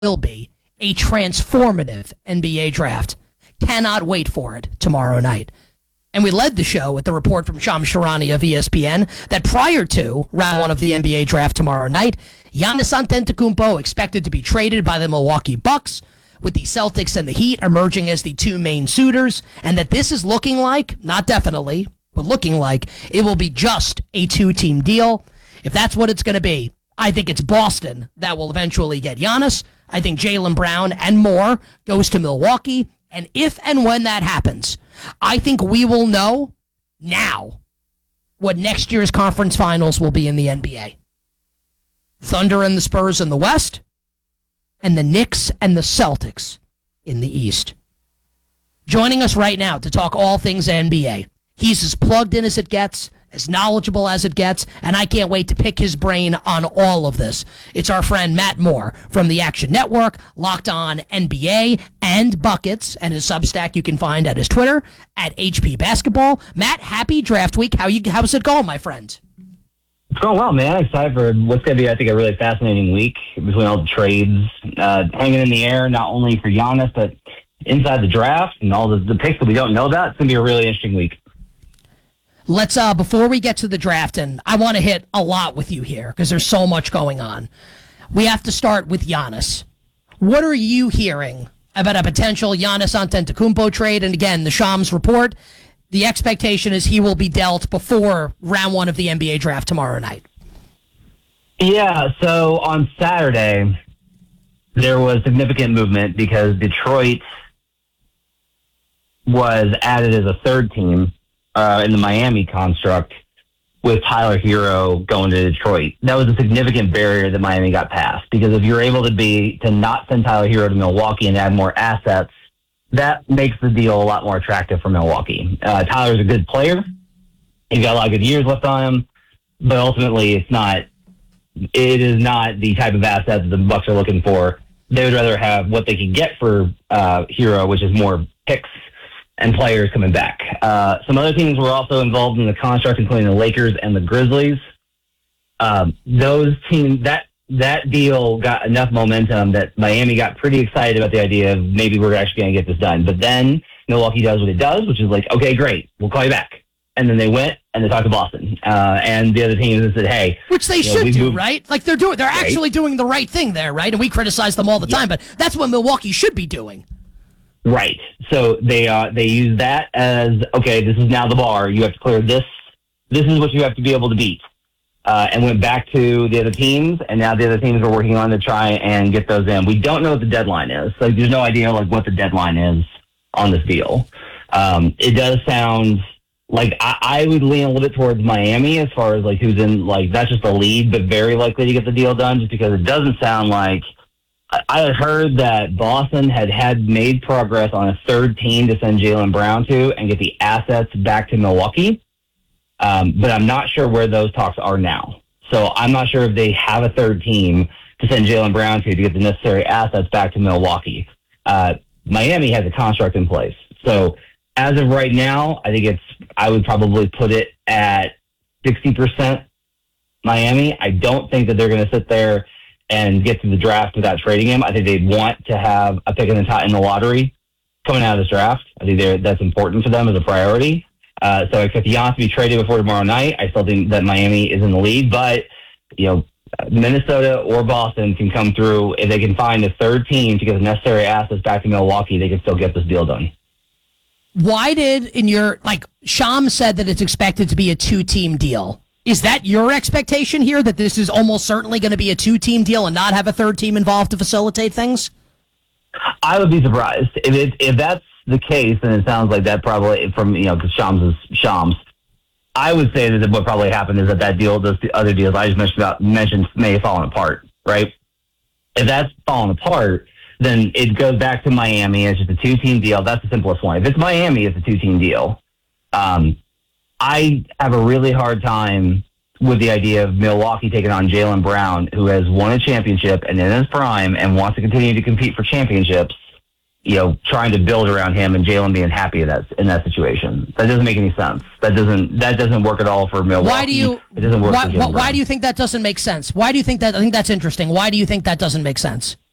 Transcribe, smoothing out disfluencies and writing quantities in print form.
will be a transformative NBA draft. Cannot wait for it tomorrow night. And we led the show with the report from Shams Charania of ESPN that prior to round one of the NBA draft tomorrow night, Giannis Antetokounmpo expected to be traded by the Milwaukee Bucks, with the Celtics and the Heat emerging as the two main suitors, and that this is looking like, not definitely, but looking like, it will be just a two-team deal. If that's what it's going to be, I think it's Boston that will eventually get Giannis. I think Jaylen Brown and more goes to Milwaukee. And if and when that happens, I think we will know now what next year's conference finals will be in the NBA. Thunder and the Spurs in the West, and the Knicks and the Celtics in the East. Joining us right now to talk all things NBA. He's as plugged in as it gets, as knowledgeable as it gets, and I can't wait to pick his brain on all of this. It's our friend Matt Moore from the Action Network, Locked On NBA, and Buckets, and his Substack you can find at his Twitter, at HP Basketball. Matt, happy draft week. How's it going, my friend? It's going well, man. Excited for what's going to be, I think, a really fascinating week between all the trades hanging in the air, not only for Giannis, but inside the draft and all the picks that we don't know about. It's going to be a really interesting week. Let's, before we get to the draft, and I want to hit a lot with you here because there's so much going on. We have to start with Giannis. What are you hearing about a potential Giannis Antetokounmpo trade? And again, the Shams report, the expectation is he will be dealt before round one of the NBA draft tomorrow night. Yeah, so on Saturday, there was significant movement because Detroit was added as a third team in the Miami construct with Tyler Hero going to Detroit. That was a significant barrier that Miami got past, because if you're able to not send Tyler Hero to Milwaukee and add more assets, that makes the deal a lot more attractive for Milwaukee. Tyler's a good player. He's got a lot of good years left on him, but ultimately it is not the type of asset that the Bucks are looking for. They would rather have what they can get for Hero, which is more picks and players coming back. Some other teams were also involved in the construct, including the Lakers and the Grizzlies. Those teams, that deal got enough momentum that Miami got pretty excited about the idea of maybe we're actually going to get this done. But then Milwaukee does what it does, which is like, okay, great, we'll call you back. And then they went and they talked to Boston and the other teams and said, hey, which they should do, right? Like they're right. actually doing the right thing there, right? And we criticize them all the time, but that's what Milwaukee should be doing. Right. So they use that as, okay, this is now the bar. You have to clear this. This is what you have to be able to beat. And went back to the other teams, and now the other teams are working on to try and get those in. We don't know what the deadline is. Like, there's no idea what the deadline is on this deal. It does sound like I would lean a little bit towards Miami as far as who's in, that's just a lead, but very likely to get the deal done, just because it doesn't sound like. I had heard that Boston had made progress on a third team to send Jaylen Brown to and get the assets back to Milwaukee. But I'm not sure where those talks are now. So I'm not sure if they have a third team to send Jaylen Brown to get the necessary assets back to Milwaukee. Miami has a construct in place. So as of right now, I would probably put it at 60% Miami. I don't think that they're going to sit there and get to the draft without trading him. I think they'd want to have a pick in the lottery coming out of this draft. I think that's important for them as a priority. So I expect Giannis to be traded before tomorrow night. I still think that Miami is in the lead, but Minnesota or Boston can come through. If they can find a third team to get the necessary assets back to Milwaukee, they can still get this deal done. Why did Shams said that it's expected to be a two-team deal? Is that your expectation here, that this is almost certainly going to be a two-team deal and not have a third team involved to facilitate things? I would be surprised. If that's the case, then it sounds like that probably, from, because Shams is Shams, I would say that what probably happened is that deal, those other deals I just mentioned may have fallen apart, right? If that's fallen apart, then it goes back to Miami. It's just a two-team deal. That's the simplest one. If it's Miami, it's a two-team deal. I have a really hard time with the idea of Milwaukee taking on Jaylen Brown, who has won a championship and in his prime and wants to continue to compete for championships, trying to build around him and Jaylen being happy in that situation. That doesn't make any sense. That doesn't work at all for Milwaukee. It doesn't work for Jaylen Brown. Why do you think that doesn't make sense? Why do you think that? I think that's interesting. Why do you think that doesn't make sense?